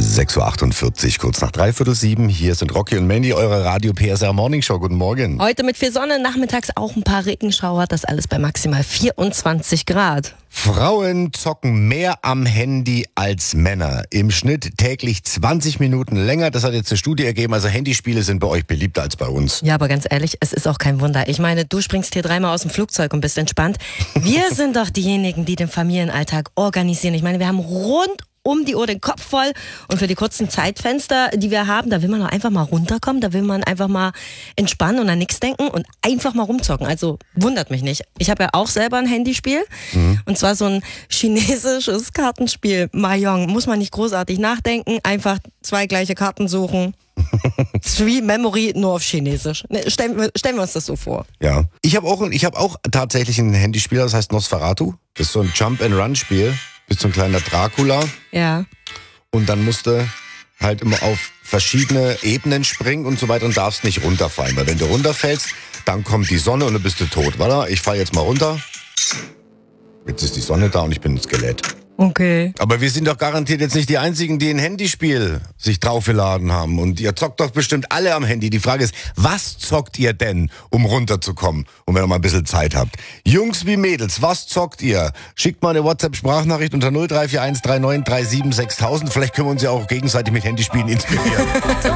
6.48 Uhr, kurz nach 6:45. Hier sind Rocky und Mandy, eure Radio PSR Morning Show. Guten Morgen. Heute mit viel Sonne, nachmittags auch ein paar Regenschauer, das alles bei maximal 24 Grad. Frauen zocken mehr am Handy als Männer. Im Schnitt täglich 20 Minuten länger. Das hat jetzt eine Studie ergeben. Also Handyspiele sind bei euch beliebter als bei uns. Ja, aber ganz ehrlich, es ist auch kein Wunder. Ich meine, du springst hier 3-mal aus dem Flugzeug und bist entspannt. Wir sind doch diejenigen, die den Familienalltag organisieren. Ich meine, wir haben rund um die Uhr den Kopf voll und für die kurzen Zeitfenster, die wir haben, da will man doch einfach mal runterkommen, da will man einfach mal entspannen und an nichts denken und einfach mal rumzocken. Also wundert mich nicht. Ich habe ja auch selber ein Handyspiel und zwar so ein chinesisches Kartenspiel, Mahjong. Muss man nicht großartig nachdenken, einfach 2 gleiche Karten suchen. Das ist wie Memory, nur auf Chinesisch. Stellen wir uns das so vor. Ja. Ich habe auch tatsächlich ein Handyspiel, das heißt Nosferatu. Das ist so ein Jump-and-Run-Spiel. Bist so ein kleiner Dracula. Ja. Und dann musst du halt immer auf verschiedene Ebenen springen und so weiter und darfst nicht runterfallen. Weil wenn du runterfällst, dann kommt die Sonne und dann bist du tot. Warte, ich fall jetzt mal runter. Jetzt ist die Sonne da und ich bin ein Skelett. Okay. Aber wir sind doch garantiert jetzt nicht die Einzigen, die ein Handyspiel sich draufgeladen haben. Und ihr zockt doch bestimmt alle am Handy. Die Frage ist, was zockt ihr denn, um runterzukommen? Und wenn ihr mal ein bisschen Zeit habt. Jungs wie Mädels, was zockt ihr? Schickt mal eine WhatsApp-Sprachnachricht unter 0341 39 37 6000. Vielleicht können wir uns ja auch gegenseitig mit Handyspielen inspirieren.